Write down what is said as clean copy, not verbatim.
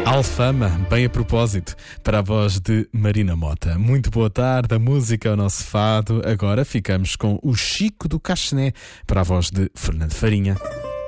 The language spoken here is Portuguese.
Alfama, bem a propósito, para a voz de Marina Mota. Muito boa tarde, a música é o nosso fado. Agora ficamos com o Chico do Caxené, para a voz de Fernando Farinha.